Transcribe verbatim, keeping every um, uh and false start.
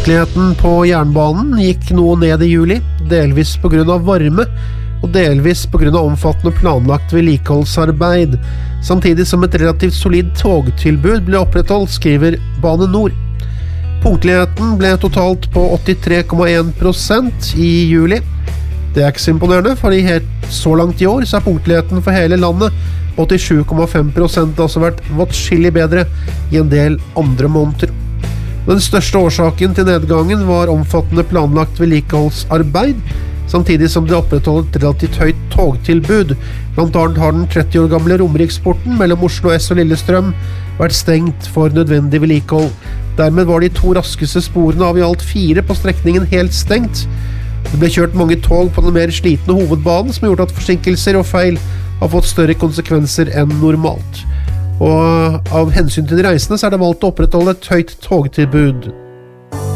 Punktligheten på jernbanen gikk noe ned i juli, delvis på grunn av varme og delvis på grunn av omfattende planlagt vedlikeholdsarbeid, samtidig som et relativt solid togtilbud ble opprettholdt, skriver Bane Nor. Punktligheten ble totalt på åttitre komma en prosent i juli. Det er ikke så imponerende, fordi helt så langt i år så er punktligheten for hele landet åttisju komma fem prosent, det har også vært atskillig bedre i en del andre måneder. Den største årsaken til nedgangen var omfattende planlagt vedlikeholdsarbeid, samtidig som det opprettholdt et relativt høyt togtilbud. Blant annet har den tretti år gamle Romeriksporten mellom Oslo S og Lillestrøm vært stengt for nødvendig vedlikehold. Dermed var de to raskeste sporene av i alt fire på strekningen helt stengt. Det ble kjørt mange tog på den mer slitne hovedbanen, som har gjort at forsinkelser og feil har fått større konsekvenser enn normalt. Og av hensyn til de reisende så er det valgt å opprettholde et høyt togtilbud.